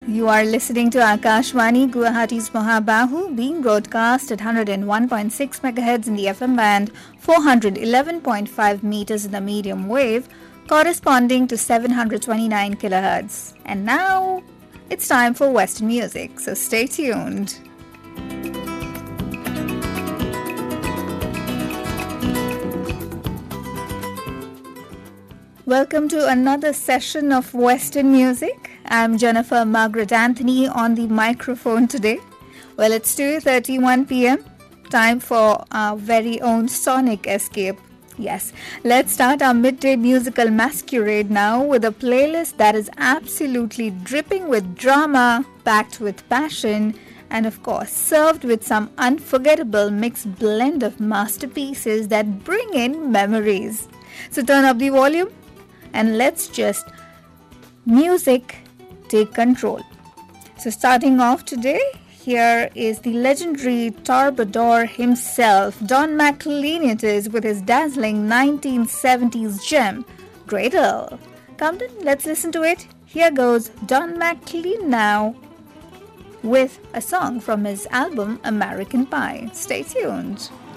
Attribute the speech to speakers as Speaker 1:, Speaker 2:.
Speaker 1: You are listening to Akashvani, Guwahati's Mahabahu, being broadcast at 101.6 MHz in the FM band, 411.5 meters in the medium wave, corresponding to 729 kHz. And now, it's time for Western music, so stay tuned. Welcome to another session of Western music. I'm Jennifer Margaret Anthony on the microphone today. Well, it's 2:31 p.m. Time for our very own sonic escape. Yes, let's start our midday musical masquerade now with a playlist that is absolutely dripping with drama, packed with passion, and of course served with some unforgettable mixed blend of masterpieces that bring in memories. So turn up the volume and let's just music take control. So starting off today, here is the legendary troubadour himself, Don McLean it is, with his dazzling 1970s gem, Dreidel. Come then, let's listen to it. Here goes Don McLean now with a song from his album American Pie. Stay tuned.